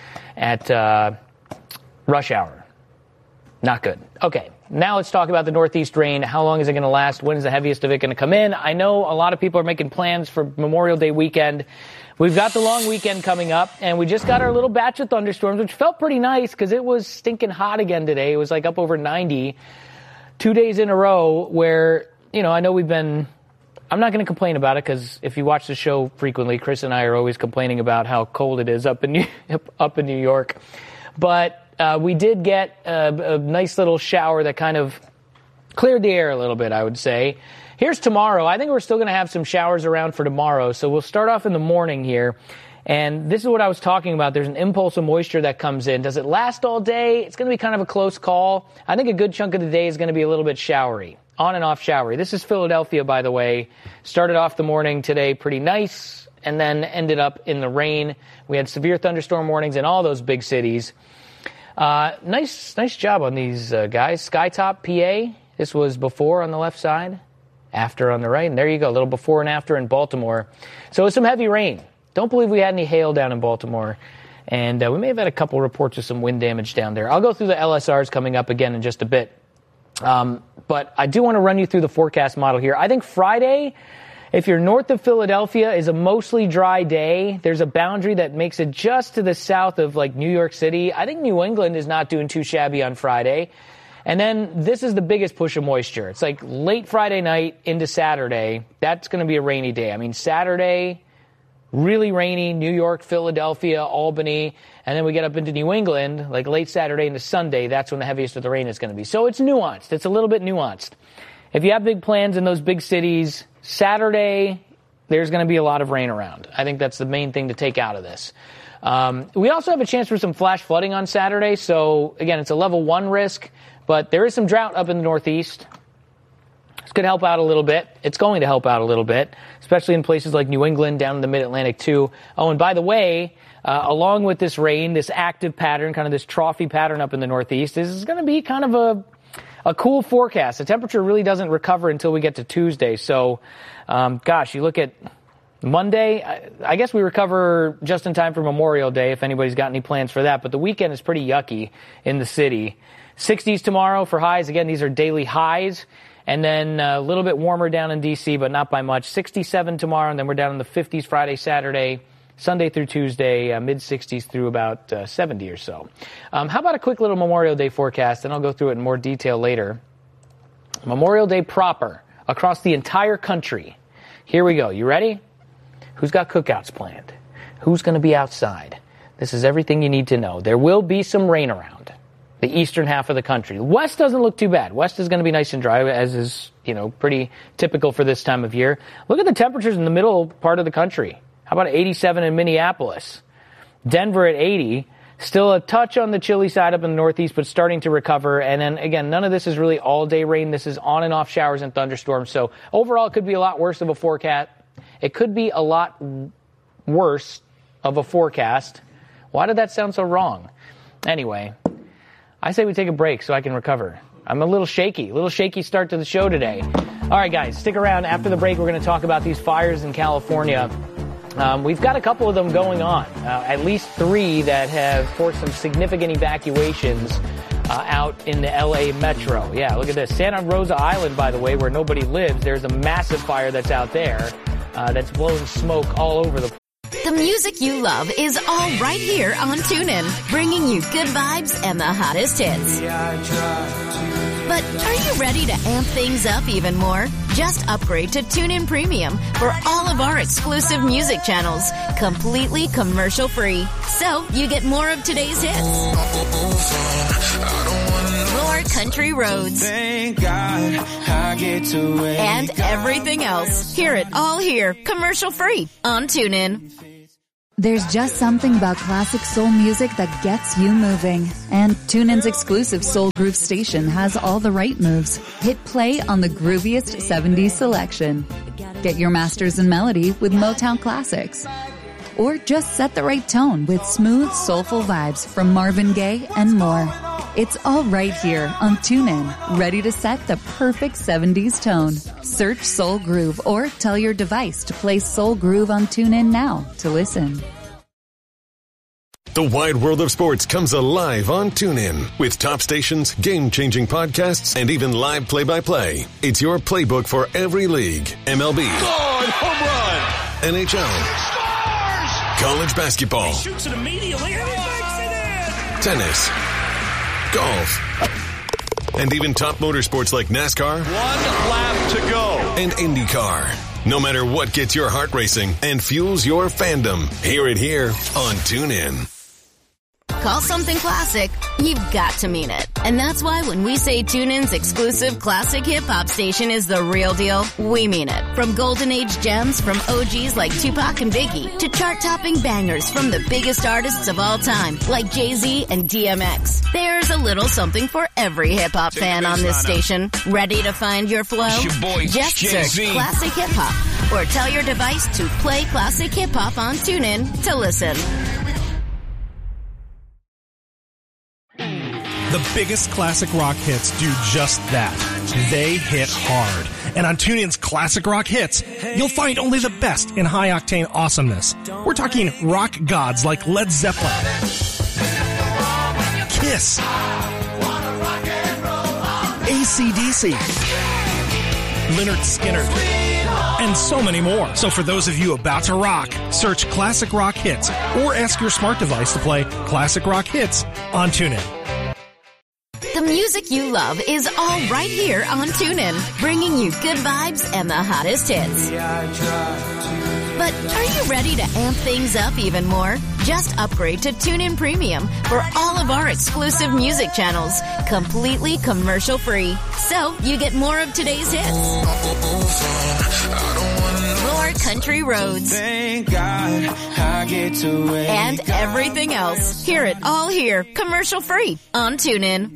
at rush hour. Not good. Okay, now let's talk about the Northeast rain. How long is it going to last? When is the heaviest of it going to come in? I know a lot of people are making plans for Memorial Day weekend. We've got the long weekend coming up, and we just got our little batch of thunderstorms, which felt pretty nice because it was stinking hot again today. It was like up over 90. 2 days in a row where, I know I'm not going to complain about it because if you watch the show frequently, Chris and I are always complaining about how cold it is up in New York. But we did get a nice little shower that kind of cleared the air a little bit, I would say. Here's tomorrow. I think we're still going to have some showers around for tomorrow. So we'll start off in the morning here. And this is what I was talking about. There's an impulse of moisture that comes in. Does it last all day? It's going to be kind of a close call. I think a good chunk of the day is going to be a little bit showery, on and off showery. This is Philadelphia, by the way. Started off the morning today pretty nice and then ended up in the rain. We had severe thunderstorm warnings in all those big cities. Nice job on these guys. Skytop, PA. This was before on the left side, after on the right. And there you go, a little before and after in Baltimore. So it was some heavy rain. Don't believe we had any hail down in Baltimore. And we may have had a couple reports of some wind damage down there. I'll go through the LSRs coming up again in just a bit. But I do want to run you through the forecast model here. I think Friday, if you're north of Philadelphia, is a mostly dry day. There's a boundary that makes it just to the south of like New York City. I think New England is not doing too shabby on Friday. And then this is the biggest push of moisture. It's like late Friday night into Saturday. That's going to be a rainy day. I mean, Saturday, really rainy, New York, Philadelphia, Albany, and then we get up into New England, like late Saturday into Sunday, that's when the heaviest of the rain is going to be. So it's nuanced. It's a little bit nuanced. If you have big plans in those big cities, Saturday, there's going to be a lot of rain around. I think that's the main thing to take out of this. We also have a chance for some flash flooding on Saturday, so again, it's a level 1 risk, but there is some drought up in the Northeast. It's going to help out a little bit. It's going to help out a little bit, especially in places like New England, down in the Mid-Atlantic too. Oh, and by the way, along with this rain, this active pattern, kind of this trophy pattern up in the Northeast, this is going to be kind of a cool forecast. The temperature really doesn't recover until we get to Tuesday. So, you look at Monday, I guess we recover just in time for Memorial Day if anybody's got any plans for that. But the weekend is pretty yucky in the city. 60s tomorrow for highs. Again, these are daily highs. And then a little bit warmer down in D.C., but not by much. 67 tomorrow, and then we're down in the 50s Friday, Saturday, Sunday through Tuesday, mid-60s through about 70 or so. How about a quick little Memorial Day forecast, and I'll go through it in more detail later. Memorial Day proper, across the entire country. Here we go. You ready? Who's got cookouts planned? Who's going to be outside? This is everything you need to know. There will be some rain around the eastern half of the country. The west doesn't look too bad. West is going to be nice and dry, as is, pretty typical for this time of year. Look at the temperatures in the middle part of the country. How about 87 in Minneapolis? Denver at 80. Still a touch on the chilly side up in the Northeast, but starting to recover. And then, again, none of this is really all-day rain. This is on and off showers and thunderstorms. So overall, it could be a lot worse of a forecast. It could be a lot worse of a forecast. Why did that sound so wrong? Anyway, I say we take a break so I can recover. I'm a little shaky start to the show today. All right, guys, stick around. After the break, we're going to talk about these fires in California. We've got a couple of them going on, at least 3 that have forced some significant evacuations out in the L.A. metro. Yeah, look at this. Santa Rosa Island, by the way, where nobody lives, there's a massive fire that's out there that's blowing smoke all over the place. The music you love is all right here on TuneIn, bringing you good vibes and the hottest hits. But are you ready to amp things up even more? Just upgrade to TuneIn Premium for all of our exclusive music channels, completely commercial-free. So you get more of today's hits, more country roads, and everything else. Hear it all here, commercial-free on TuneIn. There's just something about classic soul music that gets you moving. And TuneIn's exclusive Soul Groove station has all the right moves. Hit play on the grooviest 70s selection. Get your masters in melody with Motown classics. Or just set the right tone with smooth, soulful vibes from Marvin Gaye and more. It's all right here on TuneIn, ready to set the perfect 70s tone. Search Soul Groove or tell your device to play Soul Groove on TuneIn now to listen. The wide world of sports comes alive on TuneIn with top stations, game-changing podcasts, and even live play-by-play. It's your playbook for every league. MLB. Home run! NHL. College basketball. He shoots it immediately and he makes it in! Tennis. Golf. And even top motorsports like NASCAR. 1 lap to go. And IndyCar. No matter what gets your heart racing and fuels your fandom, hear it here on TuneIn. Call something classic, you've got to mean it. And that's why when we say TuneIn's exclusive classic hip-hop station is the real deal, we mean it. From golden age gems from OGs like Tupac and Biggie to chart-topping bangers from the biggest artists of all time like Jay-Z and DMX. There's a little something for every hip-hop fan on this station. Ready to find your flow? It's your boy, just Jay-Z. search Classic Hip-Hop or tell your device to play Classic Hip-Hop on TuneIn to listen. The biggest classic rock hits do just that. They hit hard. And on TuneIn's Classic Rock Hits, you'll find only the best in high-octane awesomeness. We're talking rock gods like Led Zeppelin, Kiss, AC/DC, Lynyrd Skynyrd, and so many more. So for those of you about to rock, search Classic Rock Hits or ask your smart device to play Classic Rock Hits on TuneIn. The music you love is all right here on TuneIn, bringing you good vibes and the hottest hits. But are you ready to amp things up even more? Just upgrade to TuneIn Premium for all of our exclusive music channels, completely commercial-free. So you get more of today's hits, more country roads, and everything else. Hear it all here, commercial-free on TuneIn.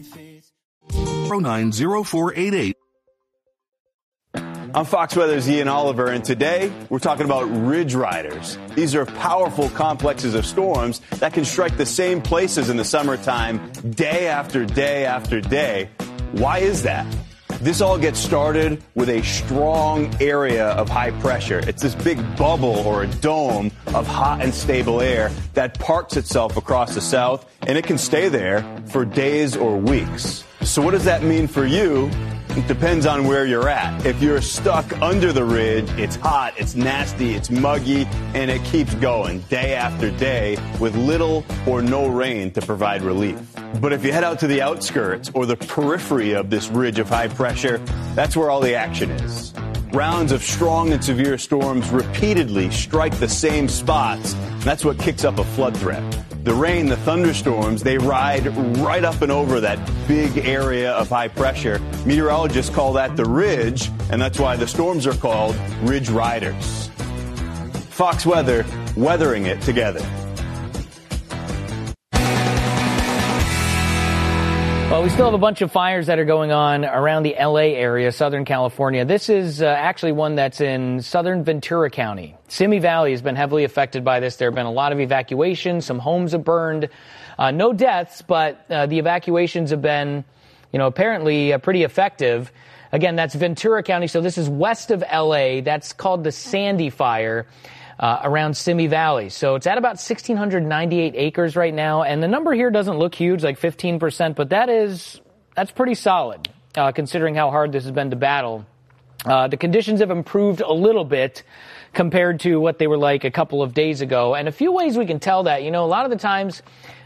090488. I'm Fox Weather's Ian Oliver, and today we're talking about ridge riders. These are powerful complexes of storms that can strike the same places in the summertime day after day after day. Why is that? This all gets started with a strong area of high pressure. It's this big bubble or a dome of hot and stable air that parks itself across the south, and it can stay there for days or weeks. So what does that mean for you? It depends on where you're at. If you're stuck under the ridge, it's hot, it's nasty, it's muggy, and it keeps going day after day with little or no rain to provide relief. But if you head out to the outskirts or the periphery of this ridge of high pressure, that's where all the action is. Rounds of strong and severe storms repeatedly strike the same spots. That's what kicks up a flood threat. The rain, the thunderstorms, they ride right up and over that big area of high pressure. Meteorologists call that the ridge, and that's why the storms are called ridge riders. Fox Weather, weathering it together. Well, we still have a bunch of fires that are going on around the L.A. area, Southern California. This is actually one that's in southern Ventura County. Simi Valley has been heavily affected by this. There have been a lot of evacuations. Some homes have burned. No deaths, but the evacuations have been, apparently pretty effective. Again, that's Ventura County, so this is west of L.A. That's called the Sandy Fire. Around Simi Valley. So it's at about 1,698 acres right now. And the number here doesn't look huge, like 15%, but that's pretty solid, considering how hard this has been to battle. The conditions have improved a little bit compared to what they were like a couple of days ago. And a few ways we can tell that, a lot of the times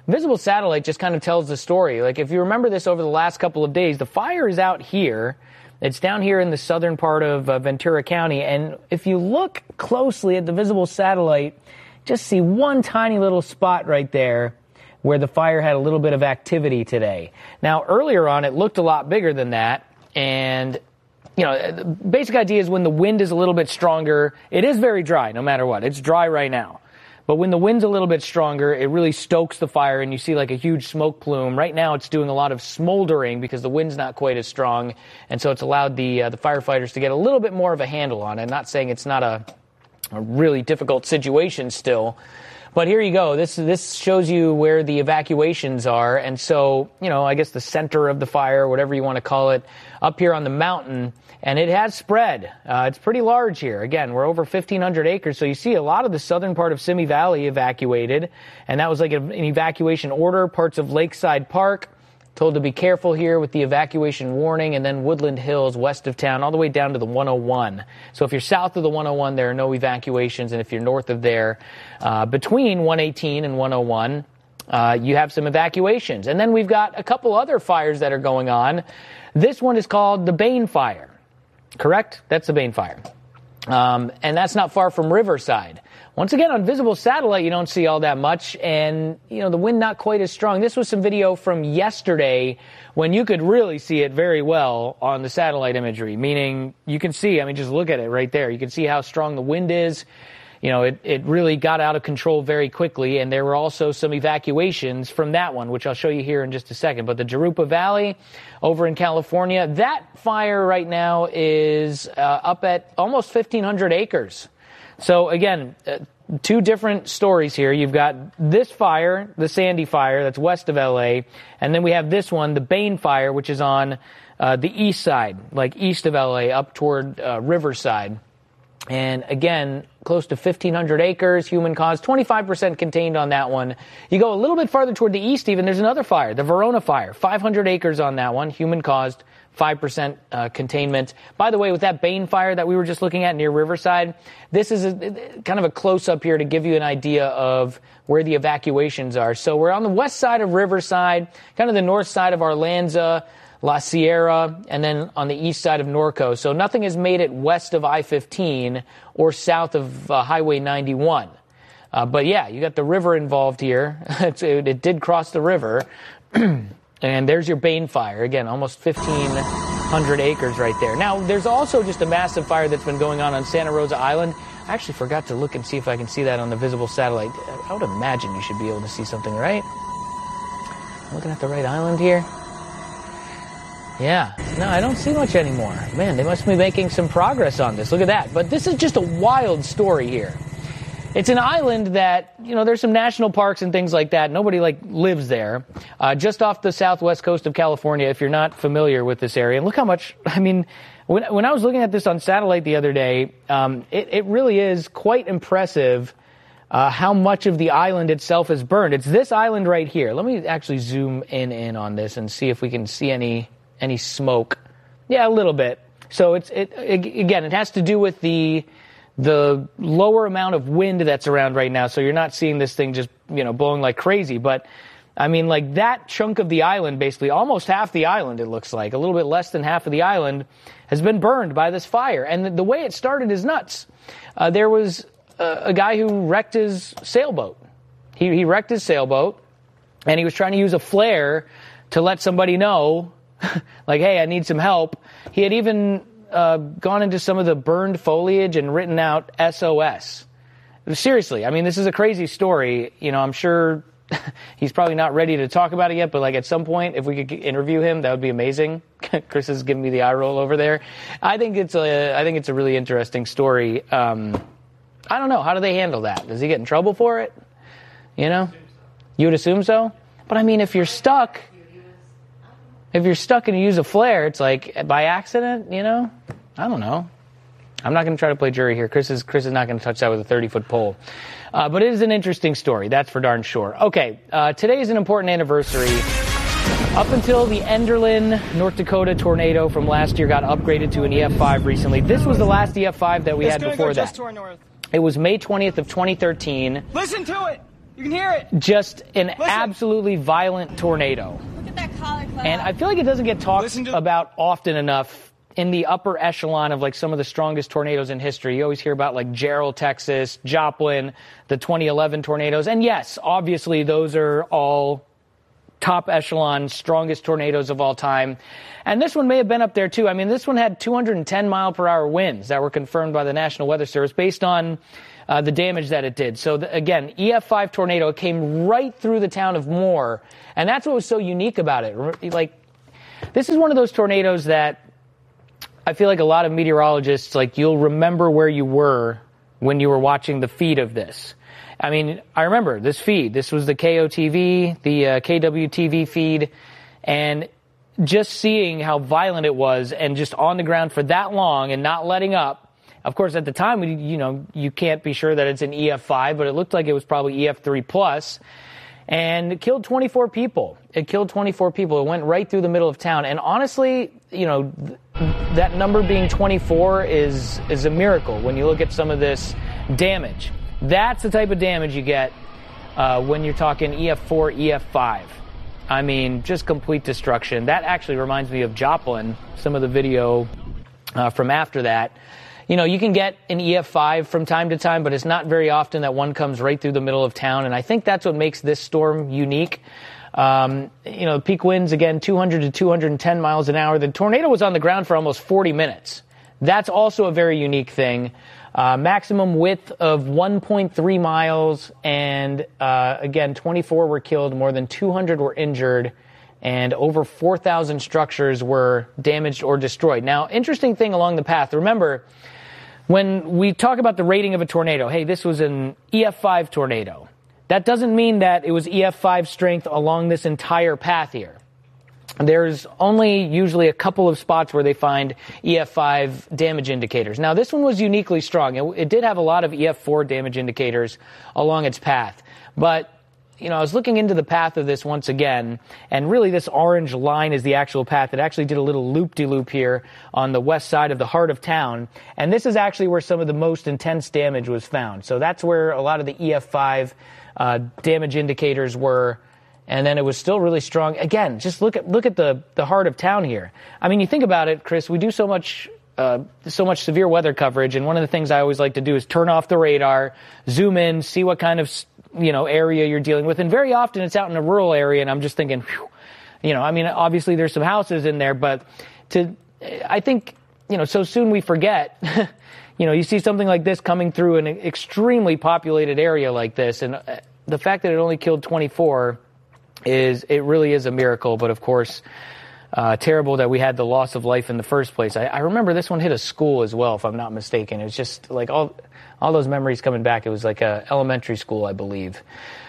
Visible satellite just kind of tells the story. Like, if you remember this over the last couple of days, the fire is out here. It's down here in the southern part of Ventura County. And if you look closely at the visible satellite, just see one tiny little spot right there where the fire had a little bit of activity today. Now, earlier on, it looked a lot bigger than that. And, you know, the basic idea is when the wind is a little bit stronger, it is very dry no matter what. It's dry right now. But when the wind's a little bit stronger, it really stokes the fire, and you see like a huge smoke plume. Right now, it's doing a lot of smoldering because the wind's not quite as strong, and so it's allowed the firefighters to get a little bit more of a handle on it. I'm not saying it's not a really difficult situation still, but here you go. This shows you where the evacuations are, and so, you know, I guess the center of the fire, whatever you want to call it, up here on the mountain. And it has spread. It's pretty large here. Again, we're over 1,500 acres, so you see a lot of the southern part of Simi Valley evacuated, and that was like an evacuation order. Parts of Lakeside Park, told to be careful here with the evacuation warning, and then Woodland Hills west of town, all the way down to the 101. So if you're south of the 101, there are no evacuations, and if you're north of there, between 118 and 101, you have some evacuations. And then we've got a couple other fires that are going on. This one is called the Bain Fire. Correct? That's the Bain Fire. And that's not far from Riverside. Once again, on visible satellite, you don't see all that much, and, you know, the wind not quite as strong. This was some video from yesterday when you could really see it very well on the satellite imagery, meaning you can see, I mean, just look at it right there. You can see how strong the wind is. You know, it really got out of control very quickly, and there were also some evacuations from that one, which I'll show you here in just a second. But the Jurupa Valley over in California, that fire right now is up at almost 1,500 acres. So, again, two different stories here. You've got this fire, the Sandy Fire, that's west of L.A., and then we have this one, the Bain Fire, which is on the east side, like east of L.A., up toward Riverside. And again, close to 1,500 acres, human caused, 25% contained on that one. You go a little bit farther toward the east even, there's another fire, the Verona Fire, 500 acres on that one, human caused, 5% containment. By the way, with that Bain Fire that we were just looking at near Riverside, this is kind of a close-up here to give you an idea of where the evacuations are. So we're on the west side of Riverside, kind of the north side of Arlanza, La Sierra, and then on the east side of Norco. So nothing has made it west of I-15 or south of Highway 91. But yeah, you got the river involved here. It did cross the river. And there's your Bain Fire. Again, almost 1,500 acres right there. Now, there's also just a massive fire that's been going on Santa Rosa Island. I actually forgot to look and see if I can see that on the visible satellite. I would imagine you should be able to see something, right? I'm looking at the right island here. Yeah. No, I don't see much anymore. Man, they must be making some progress on this. Look at that. But this is just a wild story here. It's an island that, you know, there's some national parks and things like that. Nobody, lives there. Just off the southwest coast of California, if you're not familiar with this area. And look how much, I mean, when I was looking at this on satellite the other day, it really is quite impressive how much of the island itself is burned. It's this island right here. Let me actually zoom in on this and see if we can see any smoke. Yeah, a little bit. So again, it has to do with the lower amount of wind that's around right now. So you're not seeing this thing just, blowing like crazy. But I mean, like that chunk of the island, basically almost half the island, it looks like, a little bit less than half of the island has been burned by this fire. And the way it started is nuts. There was a guy who wrecked his sailboat. He wrecked his sailboat, and he was trying to use a flare to let somebody know, like, hey, I need some help. He had even gone into some of the burned foliage and written out SOS. Seriously, I mean, this is a crazy story. I'm sure he's probably not ready to talk about it yet, but at some point, if we could interview him, that would be amazing. Chris is giving me the eye roll over there. I think it's a really interesting story. I don't know. How do they handle that? Does he get in trouble for it? You would assume so. But I mean, if you're stuck and you use a flare, it's like by accident, I don't know. I'm not going to try to play jury here. Chris is not going to touch that with a 30-foot pole. But it is an interesting story. That's for darn sure. Okay, today is an important anniversary. Up until the Enderlin, North Dakota tornado from last year got upgraded to an EF5 recently. This was the last EF5 that we had before that. It was May 20th of 2013. Listen to it! You can hear it. Just an absolutely violent tornado. Look at that collar cloud. And I feel like it doesn't get talked about often enough in the upper echelon of like some of the strongest tornadoes in history. You always hear about like Jarrell, Texas, Joplin, the 2011 tornadoes. And yes, obviously those are all top echelon, strongest tornadoes of all time. And this one may have been up there too. I mean, this one had 210 mile per hour winds that were confirmed by the National Weather Service based on the damage that it did. So again, EF5 tornado came right through the town of Moore. And that's what was so unique about it. Like, this is one of those tornadoes that I feel like a lot of meteorologists, like, you'll remember where you were when you were watching the feed of this. I mean, I remember this feed. This was the KOTV, the KWTV feed, and just seeing how violent it was and just on the ground for that long and not letting up. Of course, at the time, you can't be sure that it's an EF5, but it looked like it was probably EF3 plus. And it killed 24 people. It went right through the middle of town. And honestly, that number being 24 is a miracle when you look at some of this damage. That's the type of damage you get when you're talking EF4, EF5. I mean, just complete destruction. That actually reminds me of Joplin, some of the video from after that. You can get an EF5 from time to time, but it's not very often that one comes right through the middle of town. And I think that's what makes this storm unique. Peak winds, again, 200 to 210 miles an hour. The tornado was on the ground for almost 40 minutes. That's also a very unique thing. Maximum width of 1.3 miles. And, again, 24 were killed, more than 200 were injured, and over 4,000 structures were damaged or destroyed. Now, interesting thing along the path. Remember, when we talk about the rating of a tornado, hey, this was an EF5 tornado. That doesn't mean that it was EF5 strength along this entire path here. There's only usually a couple of spots where they find EF5 damage indicators. Now, this one was uniquely strong. It did have a lot of EF4 damage indicators along its path. But, I was looking into the path of this once again, and really this orange line is the actual path. It actually did a little loop-de-loop here on the west side of the heart of town. And this is actually where some of the most intense damage was found. So that's where a lot of the EF5 damage indicators were. And then it was still really strong. Again, just look at the heart of town here. I mean, you think about it, Chris, we do so much severe weather coverage, and one of the things I always like to do is turn off the radar, zoom in, see what kind of area you're dealing with. And very often it's out in a rural area, and I'm just thinking, obviously there's some houses in there, but I think, so soon we forget, you see something like this coming through an extremely populated area like this, and the fact that it only killed 24 it really is a miracle. But of course, terrible that we had the loss of life in the first place. I remember this one hit a school as well, if I'm not mistaken. It was just like all those memories coming back. It was like a elementary school, I believe.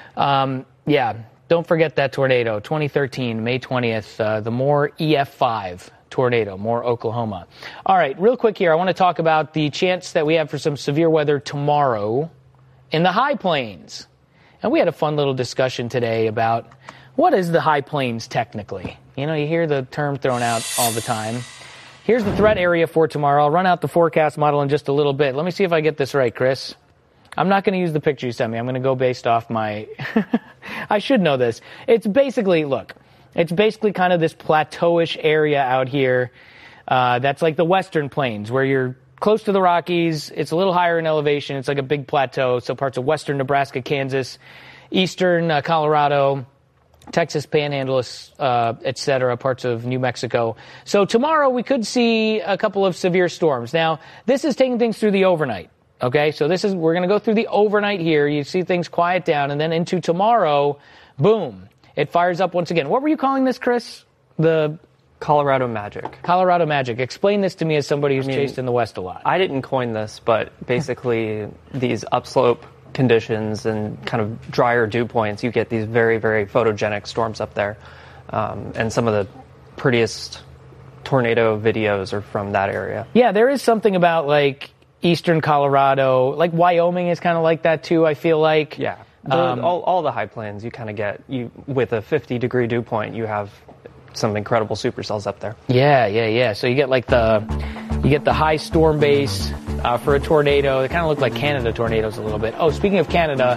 Don't forget that tornado, 2013, May 20th, the Moore EF5 tornado, Moore, Oklahoma. All right, real quick here, I want to talk about the chance that we have for some severe weather tomorrow in the high plains. And we had a fun little discussion today about what is the high plains technically. You hear the term thrown out all the time. Here's the threat area for tomorrow. I'll run out the forecast model in just a little bit. Let me see if I get this right, Chris. I'm not going to use the picture you sent me. I'm going to go based off my... I should know this. It's basically kind of this plateauish area out here that's like the western plains where you're close to the Rockies. It's a little higher in elevation. It's like a big plateau. So parts of western Nebraska, Kansas, eastern Colorado, Texas Panhandle, etc., parts of New Mexico. So tomorrow we could see a couple of severe storms. Now, this is taking things through the overnight. Okay, so we're going to go through the overnight here. You see things quiet down, and then into tomorrow, boom, it fires up once again. What were you calling this, Chris? The Colorado Magic. Colorado Magic. Explain this to me as somebody who's chased in the West a lot. I didn't coin this, but basically these upslope conditions and kind of drier dew points, you get these very, very photogenic storms up there. And some of the prettiest tornado videos are from that area. Yeah, there is something about like eastern Colorado, like Wyoming is kind of like that too, I feel like. Yeah. All the high plains, you kind of get, with a 50-degree dew point, you have some incredible supercells up there. Yeah. So you get the high storm base for a tornado. They kind of look like Canada tornadoes a little bit. Oh, speaking of Canada,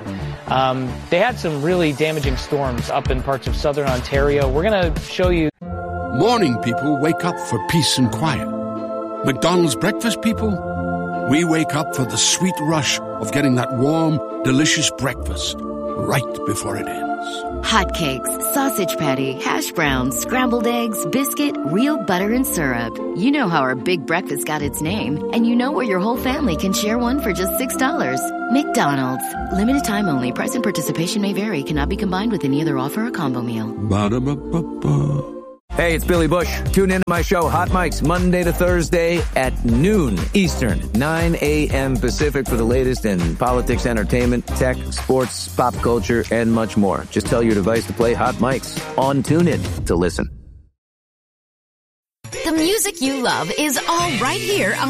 They had some really damaging storms up in parts of southern Ontario. We're going to show you. Morning people wake up for peace and quiet. McDonald's breakfast people, we wake up for the sweet rush of getting that warm, delicious breakfast right before it ends. Hotcakes, sausage patty, hash browns, scrambled eggs, biscuit, real butter and syrup. You know how our big breakfast got its name, and you know where your whole family can share one for just $6. McDonald's. Limited time only. Price and participation may vary. Cannot be combined with any other offer or combo meal. Ba-da-ba-ba-ba. Hey, it's Billy Bush. Tune in to my show, Hot Mics, Monday to Thursday at noon Eastern, 9 a.m. Pacific for the latest in politics, entertainment, tech, sports, pop culture, and much more. Just tell your device to play Hot Mics on TuneIn to listen. The music you love is all right here on